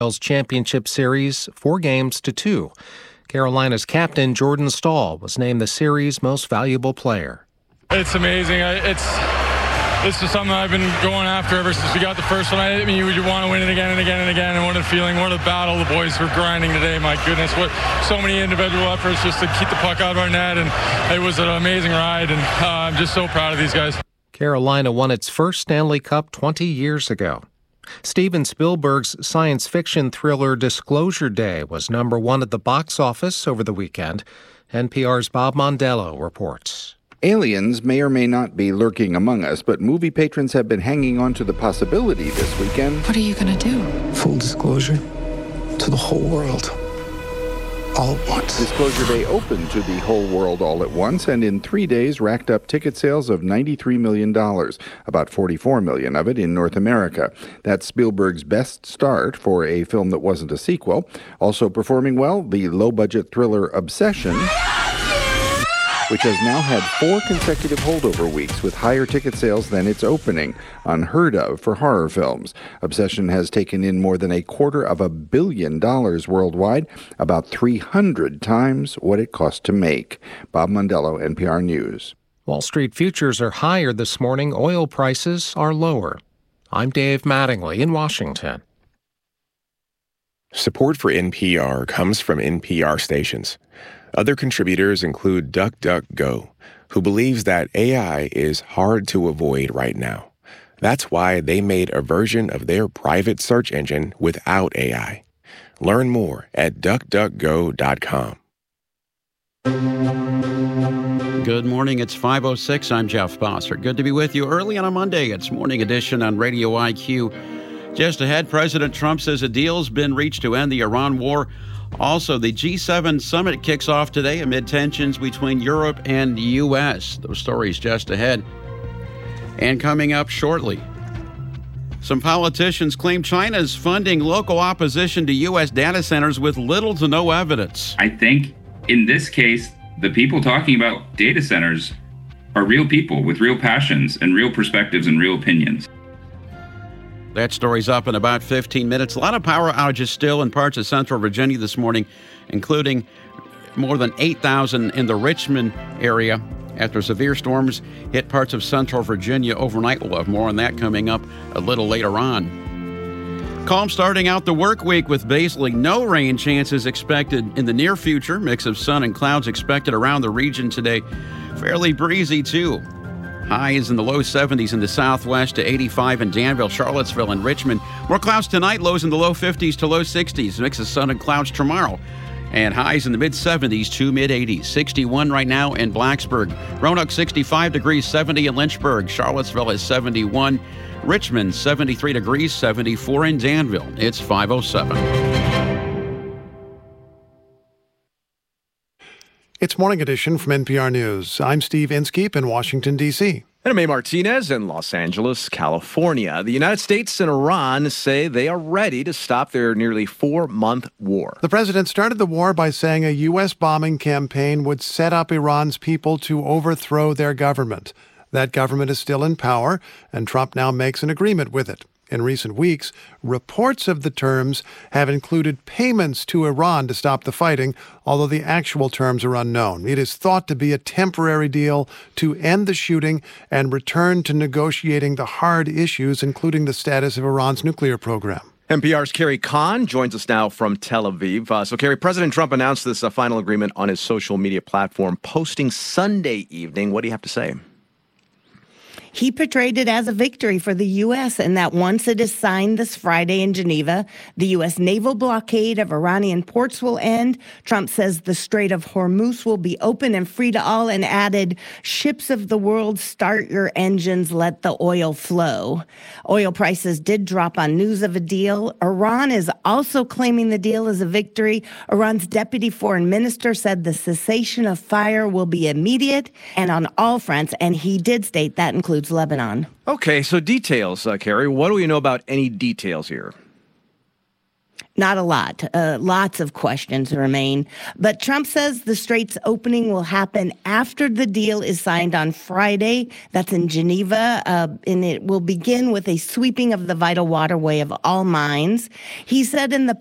Championship Series 4-2. Carolina's captain Jordan Staal was named the series' most valuable player. It's amazing. It's just something I've been going after ever since we got the first one. I mean, you want to win it again and again and again. And what a feeling, what a battle the boys were grinding today. My goodness, what so many individual efforts just to keep the puck out of our net. And it was an amazing ride. And I'm just so proud of these guys. Carolina won its first Stanley Cup 20 years ago. Steven Spielberg's science fiction thriller Disclosure Day was #1 at the box office over the weekend. NPR's Bob Mondello reports. Aliens may or may not be lurking among us, but movie patrons have been hanging on to the possibility this weekend. What are you going to do? Full disclosure to the whole world. All at once. Disclosure Day opened to the whole world all at once, and in 3 days racked up ticket sales of $93 million, about $44 million of it in North America. That's Spielberg's best start for a film that wasn't a sequel. Also performing well, the low-budget thriller Obsession, which has now had 4 consecutive holdover weeks with higher ticket sales than its opening, unheard of for horror films. Obsession has taken in more than $250 million worldwide, about 300 times what it cost to make. Bob Mondello, NPR News. Wall Street futures are higher this morning. Oil prices are lower. I'm Dave Mattingly in Washington. Support for NPR comes from NPR stations. Other contributors include DuckDuckGo, who believes that AI is hard to avoid right now. That's why they made a version of their private search engine without AI. Learn more at DuckDuckGo.com. Good morning. It's 5:06. I'm Jeff Bossert. Good to be with you early on a Monday. It's Morning Edition on Radio IQ. Just ahead, President Trump says a deal's been reached to end the Iran war. Also, the G7 summit kicks off today amid tensions between Europe and the U.S. Those stories just ahead. And coming up shortly, some politicians claim China's funding local opposition to U.S. data centers with little to no evidence. I think in this case, the people talking about data centers are real people with real passions and real perspectives and real opinions. That story's up in about 15 minutes. A lot of power outages still in parts of central Virginia this morning, including more than 8,000 in the Richmond area after severe storms hit parts of central Virginia overnight. We'll have more on that coming up a little later on. Calm starting out the work week with basically no rain chances expected in the near future. Mix of sun and clouds expected around the region today. Fairly breezy, too. Highs in the low 70s in the southwest to 85 in Danville, Charlottesville, and Richmond. More clouds tonight, lows in the low 50s to low 60s. Mix of sun and clouds tomorrow. And highs in the mid-70s to mid-80s. 61 right now in Blacksburg. Roanoke, 65 degrees, 70 in Lynchburg. Charlottesville is 71. Richmond, 73 degrees, 74 in Danville. It's 5:07. It's Morning Edition from NPR News. I'm Steve Inskeep in Washington, D.C. And I'm A. Martinez in Los Angeles, California. The United States and Iran say they are ready to stop their nearly 4-month war. The president started the war by saying a U.S. bombing campaign would set up Iran's people to overthrow their government. That government is still in power, and Trump now makes an agreement with it. In recent weeks, reports of the terms have included payments to Iran to stop the fighting, although the actual terms are unknown. It is thought to be a temporary deal to end the shooting and return to negotiating the hard issues, including the status of Iran's nuclear program. NPR's Carrie Kahn joins us now from Tel Aviv. So, Carrie, President Trump announced this final agreement on his social media platform, posting Sunday evening. What do you have to say? He portrayed it as a victory for the U.S. and that once it is signed this Friday in Geneva, the U.S. naval blockade of Iranian ports will end. Trump says the Strait of Hormuz will be open and free to all, and added, ships of the world, start your engines, let the oil flow. Oil prices did drop on news of a deal. Iran is also claiming the deal is a victory. Iran's deputy foreign minister said the cessation of fire will be immediate and on all fronts, and he did state that includes Lebanon. Okay, so details, Carrie. What do we know about any details here? Not a lot. Lots of questions remain. But Trump says the Strait's opening will happen after the deal is signed on Friday. That's in Geneva. And it will begin with a sweeping of the vital waterway of all mines. He said in the